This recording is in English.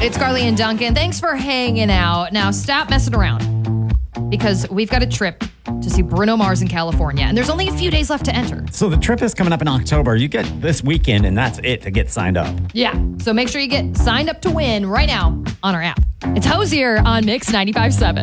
It's Carly and Duncan. Thanks for hanging out. Now, stop messing around because we've got a trip to see Bruno Mars in California, and there's only a few days left to enter. So the trip is coming up in October. You get this weekend, and that's it to get signed up. Yeah, so make sure you get signed up to win right now on our app. It's Hosier on Mix 95.7.